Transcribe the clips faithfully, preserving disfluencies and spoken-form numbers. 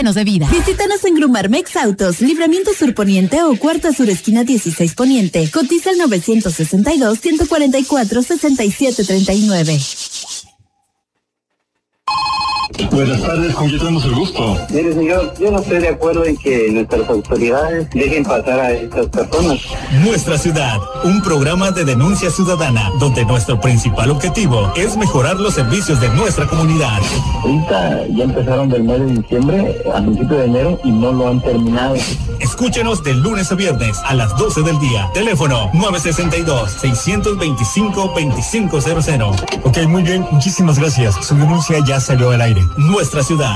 llenos de vida. Visítanos en Grumarmex Autos, Libramiento Sur Poniente o Cuarta Sur Esquina dieciséis Poniente. Cotiza el novecientos sesenta y dos, ciento cuarenta y cuatro, sesenta y siete treinta y nueve. Buenas tardes, ¿con quién tenemos el gusto? Mire, señor, yo no estoy de acuerdo en que nuestras autoridades dejen pasar a estas personas. Nuestra Ciudad, un programa de denuncia ciudadana, donde nuestro principal objetivo es mejorar los servicios de nuestra comunidad. Ahorita ya empezaron del mes de diciembre a principio de enero y no lo han terminado. Escúchenos de lunes a viernes a las doce del día. Teléfono nueve sesenta y dos, seiscientos veinticinco, veinticinco cero cero. Ok, muy bien, muchísimas gracias. Su denuncia ya salió al aire. Nuestra Ciudad.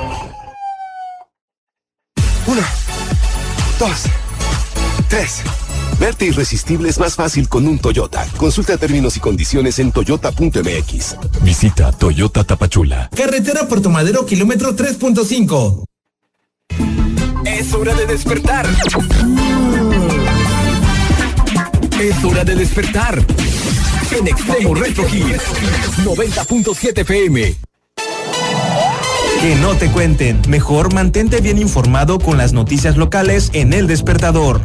Uno, dos, tres. Verte irresistible es más fácil con un Toyota. Consulta términos y condiciones en toyota punto m x. Visita Toyota Tapachula. Carretera Puerto Madero, kilómetro tres punto cinco. Es hora de despertar. Es hora de despertar. En Extremo Retro Hits noventa punto siete F M. Que no te cuenten. Mejor mantente bien informado con las noticias locales en El Despertador.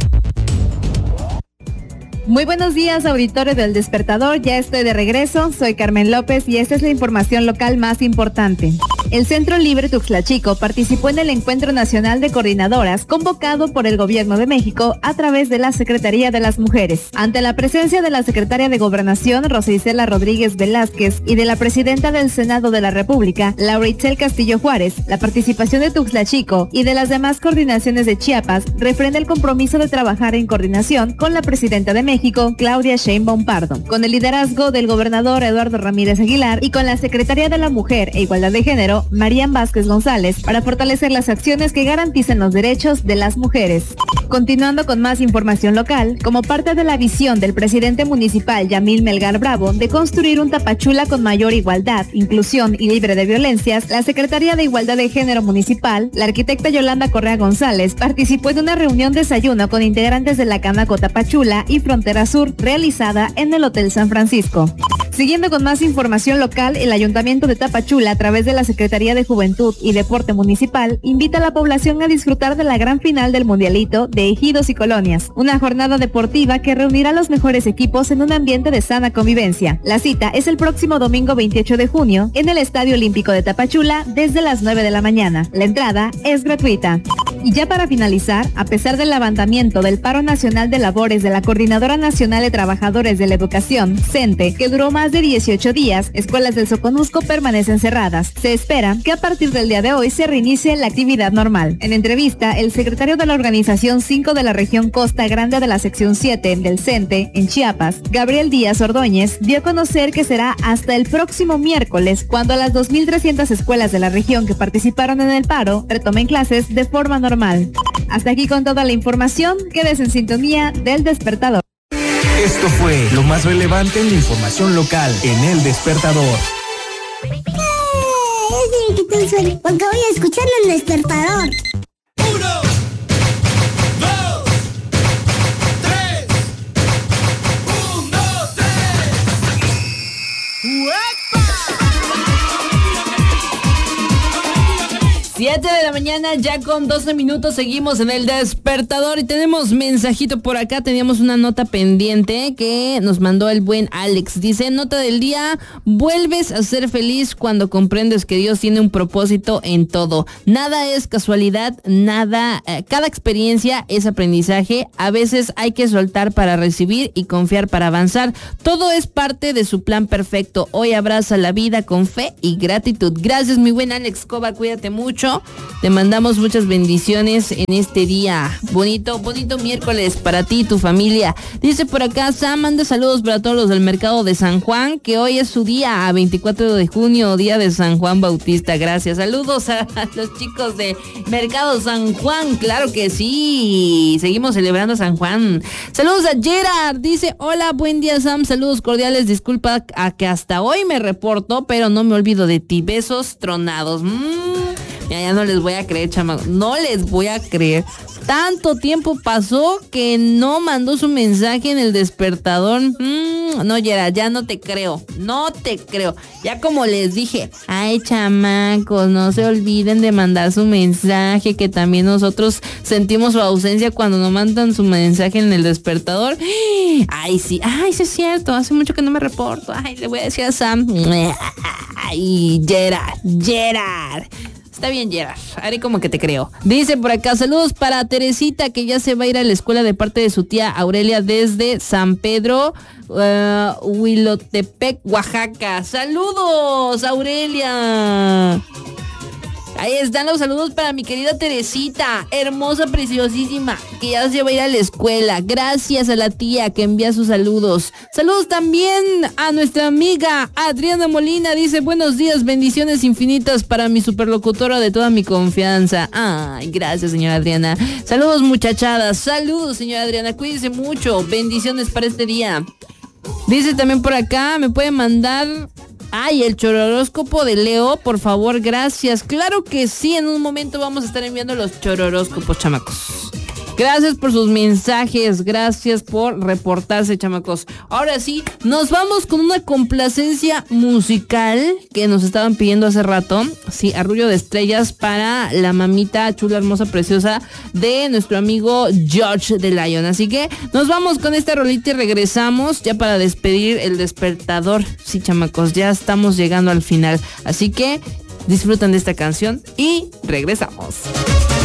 Muy buenos días, auditores del Despertador. Ya estoy de regreso. Soy Carmen López y esta es la información local más importante. El Centro Libre Tuxtla Chico participó en el Encuentro Nacional de Coordinadoras convocado por el Gobierno de México a través de la Secretaría de las Mujeres. Ante la presencia de la Secretaria de Gobernación, Rosa Isela Rodríguez Velázquez, y de la Presidenta del Senado de la República, Laura Itzel Castillo Juárez, la participación de Tuxtla Chico y de las demás coordinaciones de Chiapas refrenda el compromiso de trabajar en coordinación con la Presidenta de México, Claudia Sheinbaum Pardo, con el liderazgo del gobernador Eduardo Ramírez Aguilar y con la Secretaría de la Mujer e Igualdad de Género, Marían Vázquez González, para fortalecer las acciones que garanticen los derechos de las mujeres. Continuando con más información local, como parte de la visión del presidente municipal Yamil Melgar Bravo de construir un Tapachula con mayor igualdad, inclusión y libre de violencias, la Secretaría de Igualdad de Género Municipal, la arquitecta Yolanda Correa González, participó en una reunión desayuno con integrantes de la Canaco Tapachula y Frontera Sur, realizada en el Hotel San Francisco. Siguiendo con más información local, el Ayuntamiento de Tapachula, a través de la Secretaría de Juventud y Deporte Municipal, invita a la población a disfrutar de la gran final del Mundialito de Ejidos y Colonias, una jornada deportiva que reunirá a los mejores equipos en un ambiente de sana convivencia. La cita es el próximo domingo veintiocho de junio en el Estadio Olímpico de Tapachula desde las nueve de la mañana. La entrada es gratuita. Y ya para finalizar, a pesar del levantamiento del paro nacional de labores de la Coordinadora Nacional de Trabajadores de la Educación, CENTE, que duró más de dieciocho días, escuelas del Soconusco permanecen cerradas. Se espera que a partir del día de hoy se reinicie la actividad normal. En entrevista, el secretario de la Organización cinco de la región Costa Grande de la sección siete del CENTE, en Chiapas, Gabriel Díaz Ordóñez, dio a conocer que será hasta el próximo miércoles cuando las dos mil trescientas escuelas de la región que participaron en el paro retomen clases de forma normal. Normal. Hasta aquí con toda la información. Quedes en sintonía del Despertador. Esto fue lo más relevante en la información local en El Despertador. Es que te suene, porque voy a escucharlo en El Despertador. Uno, dos, tres. Un, dos, tres. siete de la mañana, ya con doce minutos, seguimos en El Despertador y tenemos mensajito por acá. Teníamos una nota pendiente que nos mandó el buen Alex. Dice, nota del día: vuelves a ser feliz cuando comprendes que Dios tiene un propósito en todo. Nada es casualidad, nada, eh, cada experiencia es aprendizaje. A veces hay que soltar para recibir y confiar para avanzar. Todo es parte de su plan perfecto. Hoy abraza la vida con fe y gratitud. Gracias, mi buen Alex Coba, cuídate mucho. Te mandamos muchas bendiciones en este día. Bonito, bonito miércoles para ti y tu familia. Dice por acá, Sam, manda saludos para todos los del mercado de San Juan, que hoy es su día, a veinticuatro de junio, día de San Juan Bautista. Gracias. Saludos a los chicos de Mercado San Juan. Claro que sí. Seguimos celebrando San Juan. Saludos a Gerard. Dice, hola, buen día, Sam. Saludos cordiales. Disculpa a que hasta hoy me reporto, pero no me olvido de ti. Besos tronados. Mmm. Ya, ya no les voy a creer, chamacos. No les voy a creer. Tanto tiempo pasó que no mandó su mensaje en el despertador. Mm, no, Gerard, ya no te creo. No te creo. Ya como les dije, ay, chamacos, no se olviden de mandar su mensaje, que también nosotros sentimos su ausencia cuando nos mandan su mensaje en el despertador. Ay, sí, ay, sí es cierto, hace mucho que no me reporto. Ay, le voy a decir a Sam. Ay, Gerard, Gerard. Está bien, Gerard, haré como que te creo. Dice por acá, saludos para Teresita, que ya se va a ir a la escuela de parte de su tía Aurelia desde San Pedro, uh, Huilotepec, Oaxaca. Saludos, Aurelia. Ahí están los saludos para mi querida Teresita, hermosa, preciosísima, que ya se va a ir a la escuela. Gracias a la tía que envía sus saludos. Saludos también a nuestra amiga Adriana Molina. Dice, buenos días, bendiciones infinitas para mi superlocutora de toda mi confianza. Ay, gracias, señora Adriana. Saludos, muchachadas. Saludos, señora Adriana. Cuídense mucho. Bendiciones para este día. Dice también por acá, me puede mandar... Ay, el chororóscopo de Leo, por favor, gracias. Claro que sí, en un momento vamos a estar enviando los chororóscopos, chamacos. Gracias por sus mensajes, gracias por reportarse, chamacos. Ahora sí, nos vamos con una complacencia musical que nos estaban pidiendo hace rato. Sí, Arrullo de Estrellas para la mamita chula, hermosa, preciosa de nuestro amigo George de Lion. Así que nos vamos con esta rolita y regresamos ya para despedir el despertador. Sí, chamacos, ya estamos llegando al final. Así que disfrutan de esta canción y regresamos.